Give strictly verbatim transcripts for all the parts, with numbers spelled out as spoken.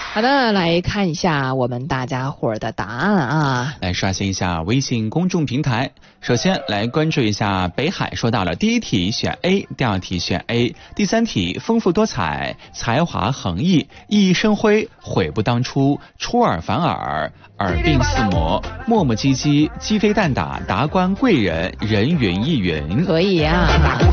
好的，来看一下我们大家伙儿的答案啊！ 来刷新一下微信公众平台。首先来关注一下北海，说到了第一题选 A， 第二题选 A， 第三题丰富多彩，才华横溢，熠熠生辉，悔不当初，出尔反尔，耳鬓厮磨，磨磨唧唧，鸡飞蛋打，达官贵人，人云亦云。 可以啊。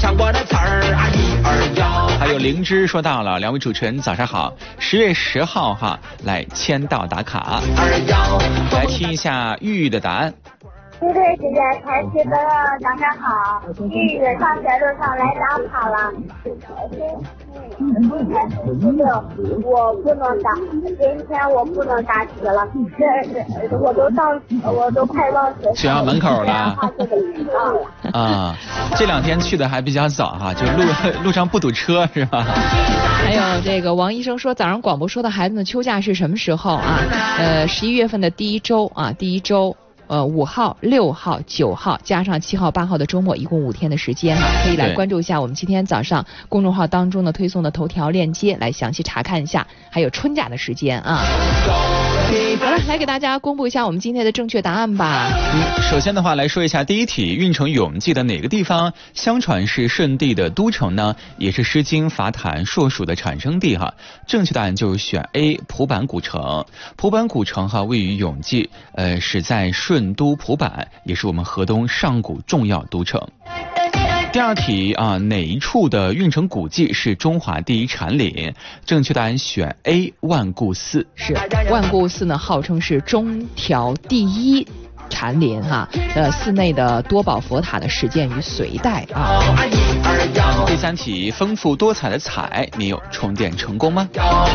还有灵芝说到了，两位主持人早上好，十月十号哈来签到打卡。来听一下玉玉的答案。 对对姐姐，才学的早上好，玉玉上学路上来打卡了。今天是六，我不能打，今天我不能答题了，这我都上，我都快到学校门口了。啊，这两天去的还比较早哈，就路路上不堵车是吧？ 还有这个王医生说，早上广播说的孩子们秋假是什么时候啊？呃，十一月份的第一周啊，第一周。呃，五号、六号、九号加上七号、八号的周末，一共五天的时间哈，可以来关注一下我们今天早上公众号当中的推送的头条链接，来详细查看一下，还有春假的时间啊。好了，来给大家公布一下我们今天的正确答案吧。 嗯，首先的话来说一下第一题，运城永济的哪个地方相传是舜帝的都城呢？也是诗经、法坛、硕鼠的产生地哈。正确答案就是选 A， 蒲坂古城。蒲坂古城哈位于永济，呃，是在舜都蒲坂，也是我们河东上古重要都城。第二题啊，哪一处的运城古迹是中华第一禅林？正确答案选 A， 万顾寺。是， 万顾寺呢号称是中条第一禅林哈，呃，寺内的多宝佛塔的始建于隋代啊。 第三题，丰富多彩的彩，你有充电成功吗？